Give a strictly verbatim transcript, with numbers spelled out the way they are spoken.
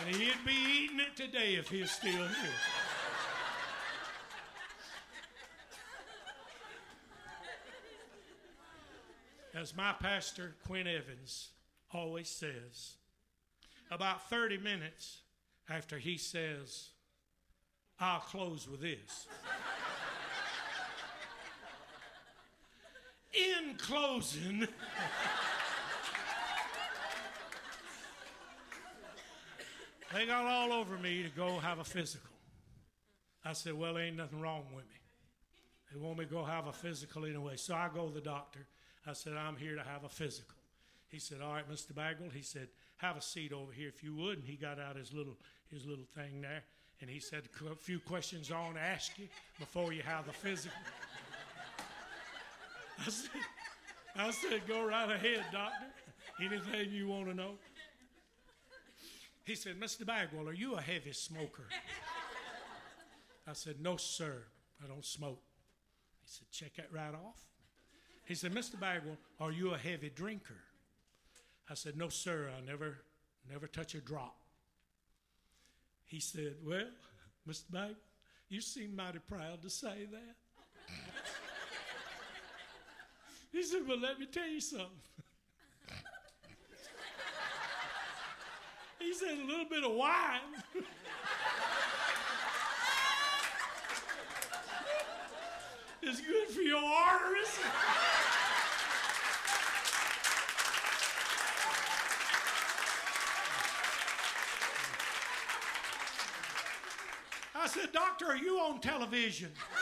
And he'd be eating it today if he was still here. As my pastor, Quinn Evans, always says, about thirty minutes after he says, I'll close with this. In closing, they got all over me to go have a physical. I said, well, there ain't nothing wrong with me. They want me to go have a physical anyway. So I go to the doctor. I said, I'm here to have a physical. He said, all right, Mister Bagwell. He said, have a seat over here if you would. And he got out his little his little thing there. And he said, a few questions I want to ask you before you have the physical. I said, I said, go right ahead, doctor. Anything you want to know. He said, Mister Bagwell, are you a heavy smoker? I said, no, sir, I don't smoke. He said, check that right off. He said, Mister Bagwell, are you a heavy drinker? I said, no, sir, I never, never touch a drop. He said, well, Mister Bagwell, you seem mighty proud to say that. He said, well, let me tell you something. He said, a little bit of wine is good for your arteries. I said, doctor, are you on television?